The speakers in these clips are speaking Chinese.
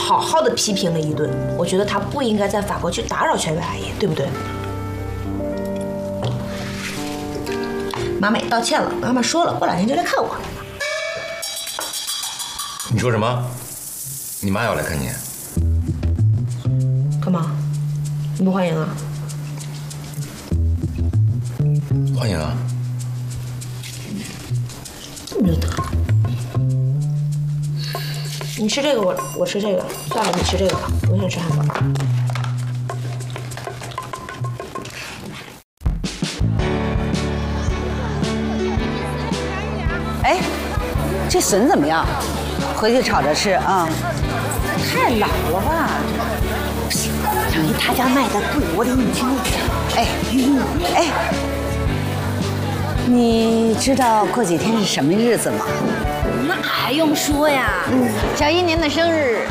好好的批评了一顿。我觉得他不应该在法国去打扰全伟阿姨，对不对？妈妈也道歉了，妈妈说了，过2天就来看我。 你说什么？你妈要来看你？ 干嘛？你不欢迎啊？ 欢迎啊！ 这么就得了。你吃这个，我吃这个。算了，你吃这个吧，我想吃汉堡。 哎，这笋怎么样？回去炒着吃啊。 太老了吧？不行，小姨他家卖的贵，我得你听我讲。 哎，你知道过几天是什么日子吗？ 那还用说呀？小姨您的生日。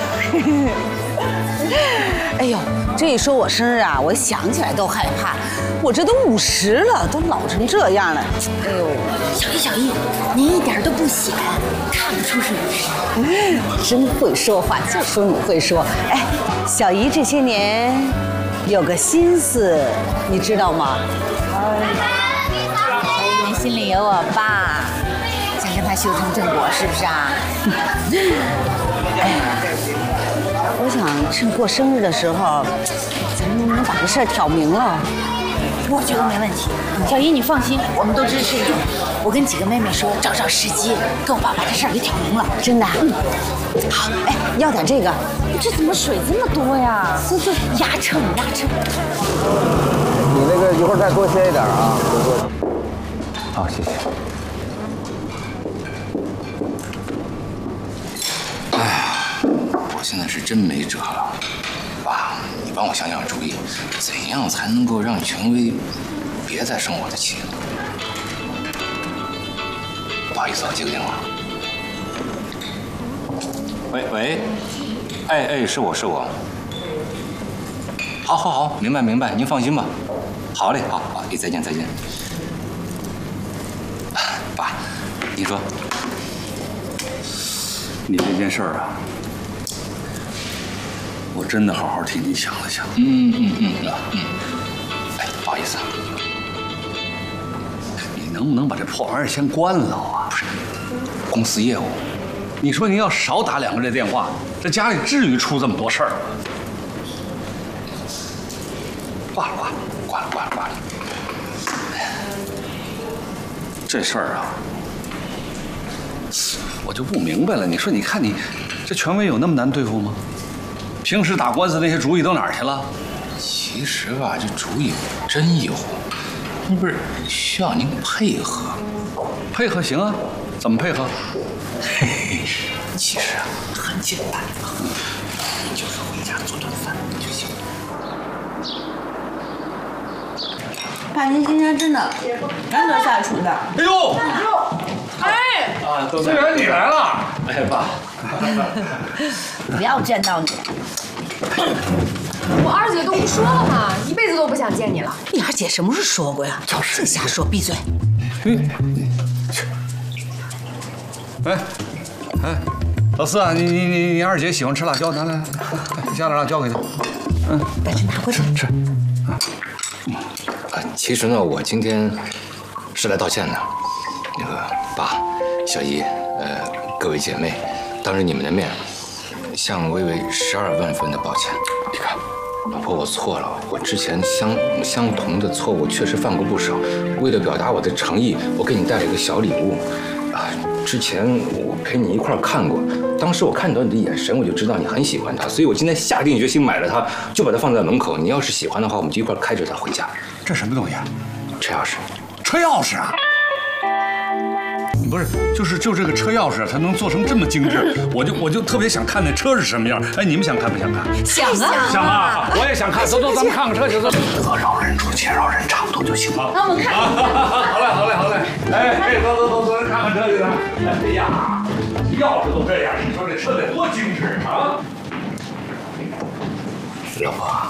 哎呦，这一说我生日啊，我想起来都害怕。我这都50了，都老成这样了。哎呦， 小姨，您一点都不显，看不出是50。 真会说话，就说你会说。哎，小姨这些年有个心思，你知道吗？ 您心里有我爸，想跟他修成正果，是不是啊？ 哎，我想趁过生日的时候，咱们能不能把这事儿挑明了？ 我觉得没问题。小姨，你放心，我们都支持你。我跟几个妹妹说，找时机，跟我爸把这事儿给挑明了。 真的？好，哎，要点这个。 这怎么水这么多呀？这压秤。 你那个一会儿再多切一点啊，多。好，谢谢。 哎呀，我现在是真没辙了，爸，你帮我想想主意，怎样才能够让权威别再生我的气了？不好意思，我接个电话。喂，哎，是我。好，明白，您放心吧。好嘞，好，再见。爸，您说， 你这件事儿啊，我真的好好替你想了想。 哎，不好意思啊， 你能不能把这破玩意儿先关了啊？ 不是，公司业务。 你说你要少打2个这电话，这家里至于出这么多事儿吗？挂了。这事儿啊，我就不明白了。你说，你看你这权威有那么难对付吗？平时打官司那些主意都哪儿去了？ 其实吧，这主意真有，那不是需要您配合。 配合行啊，怎么配合？ 其实啊，很简单，你就是回家做顿饭就行。 爸，您今天真的难得下厨的。 哎呦，啊，思源你来了！哎，爸， 不要见到你。 我二姐都不说了嘛，一辈子都不想见你了。 你二姐什么时候说过呀？净瞎说，闭嘴！ 哎，老四啊，你二姐喜欢吃辣椒，拿来，加点辣椒给她。 把这拿过去吃。 其实呢，我今天是来道歉的。那个爸、小姨，各位姐妹，当着你们的面，向薇薇12万分的抱歉。你看，老婆，我错了，我之前相同的错误确实犯过不少。为了表达我的诚意，我给你带了一个小礼物。之前我陪你一块儿看过，当时我看到你的眼神，我就知道你很喜欢它，所以我今天下定决心买了它，就把它放在门口。你要是喜欢的话，我们就一块儿开着它回家。 这什么东西啊？ 车钥匙。 车钥匙啊？不是，就这个车钥匙，它能做成这么精致，我就特别想看那车是什么样。哎，你们想看不想看？ 想啊！ 想啊！我也想看。走，咱们看看车去。得饶人处且饶人，差不多就行了。 那我们看。 好嘞。哎，走，咱看看车去。哎呀，钥匙都这样，你说这车得多精致啊！ 老婆。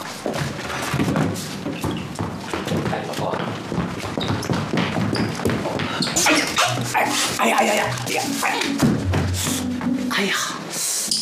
老婆。哎呀！